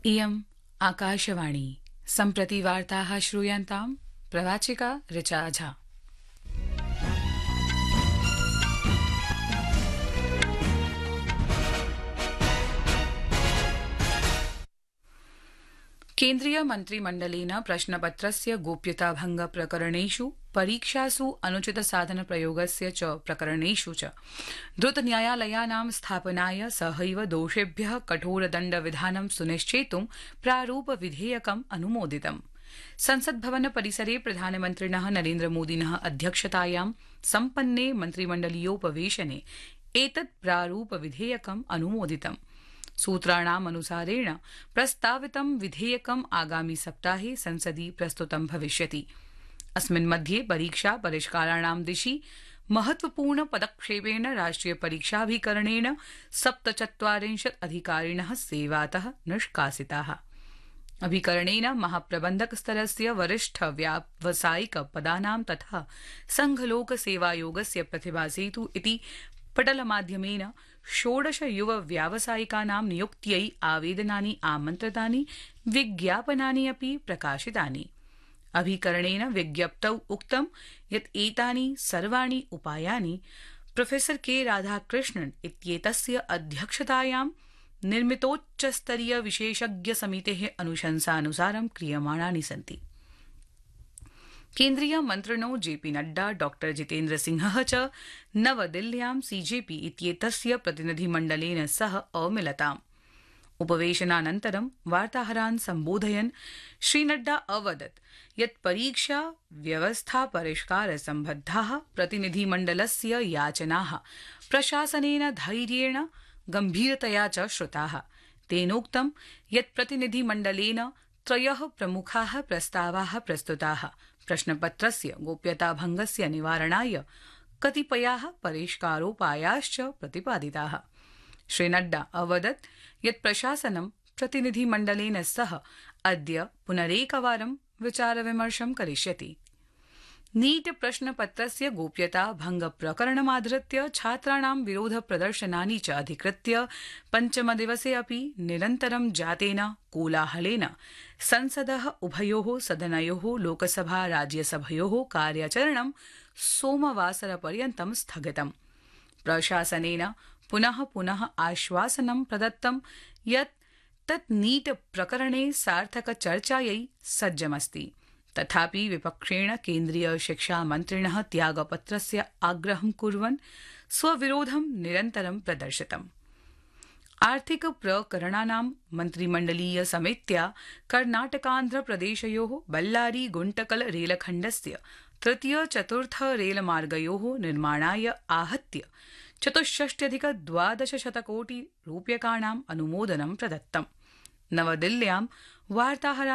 इयम् आकाशवाणी सम्प्रति वार्ताः श्रूयन्ताम् प्रवाचिका ऋचा झा। केन्द्रीय मन्त्रिमण्डलेन प्रश्नपत्रस्य गोप्यताभंग प्रकरणेषु परीक्षासु अनुचित साधन प्रयोगस्य च प्रकरणेषु च द्रुत न्यायालयानां स्थापनाय सहैव दोषेभ्यः कठोरदण्डविधानं सुनिश्चेतुं प्रारूप विधेयकम् अनुमोदितम्। संसद्भवन परिसरे प्रधानमन्त्रिणः नरेन्द्रमोदिनः अध्यक्षतायां सम्पन्ने मन्त्रिमण्डलीयोपवेशने एतत् प्रारूप विधेयकम् अनुमोदितम्। सूत्राणाम् अनुसारेण प्रस्तावितं विधेयकम् आगामि सप्ताहे संसदि प्रस्तुतं भविष्यति। अस्मिन् मध्ये परीक्षा परिष्काराणां दिशि महत्वपूर्ण पदक्षेपेण राष्ट्रिय परीक्षाभिकरणेन 47 अधिकारिणः सेवातः निष्कासिताः। अभिकरणेन महाप्रबन्धक स्तरस्य वरिष्ठ व्यावसायिक पदानां तथा संघलोक सेवायोगस्य प्रतिभासेतु इति पटलमाध्यमेन 16 युव व्यावसायिकानां नियुक्त्यै आवेदनानि आमन्त्रितानि, विज्ञापनानि अपि प्रकाशितानि। अभिकरणेन विज्ञप्तौ उक्तं यत् एतानि सर्वाणि उपायानि प्रोफेसर के राधाकृष्णन् इत्येतस्य अध्यक्षतायां निर्मितोच्चस्तरीय विशेषज्ञ समितेः अनुशंसानुसारं क्रियमाणानि सन्ति। केन्द्रीय मन्त्रिणो जेपी नड्डा, डॉ जितेन्द्र सिंहः च नवदिल्ल्यां सीजेपी इत्येतस्य प्रतिनिधिमण्डलेन सह अमिलताम्। उपवेशनानन्तरं वार्ताहरान् सम्बोधयन् श्रीनड्डा अवदत् यत् परीक्षा व्यवस्था परिष्कार सम्बद्धाः प्रतिनिधिमण्डलस्य याचनाः प्रशासनेन धैर्येण गम्भीरतया च श्रुताः। तेनोक्तं यत् प्रतिनिधिमण्डलेन 3 प्रमुखाः प्रस्तावाः प्रस्तुताः। प्रश्नपत्रस्य गोप्यताभंगस्य निवारणाय कतिपयाः परिष्कारोपायाश्च प्रतिपादिताः। श्रीनड्डा अवदत् यत् प्रशासनं प्रतिनिधिमण्डलेन सह अद्य पुनरेकवारं विचारविमर्शं करिष्यति। नीट प्रश्नपत्रस्य गोप्यता भंग प्रकरणमाधृत्य छात्राणां विरोध प्रदर्शनानि च अधिकृत्य पञ्चमदिवसे अपि निरन्तरं जातेन कोलाहलेन संसदः उभयोः सदनयोः लोकसभा राज्यसभयोः कार्याचरणं सोमवासरपर्यन्तं स्थगितम्। प्रशासनेन पुनः पुनः आश्वासनं प्रदत्तं यत् तत् नीट प्रकरणे सार्थक चर्चायै सज्जमस्ति। तथापि विपक्षेण केन्द्रीय शिक्षा मन्त्रिणः त्यागपत्रस्य आग्रहं कुर्वन् स्वविरोधं निरन्तरं प्रदर्शितम्। आर्थिक प्रकरणानां मन्त्रिमण्डलीय समित्या कर्णाटकान्ध्रप्रदेशयोः बल्लारी गुण्टकल रेलखण्डस्य तृतीय चतुर्थ रेलमार्गयोः निर्माणाय आहत्य 64,1200 कोटि रूप्यकाणां अनुमोदनं प्रदत्तम्। नवदिल्ल्यां वार्ताहरान्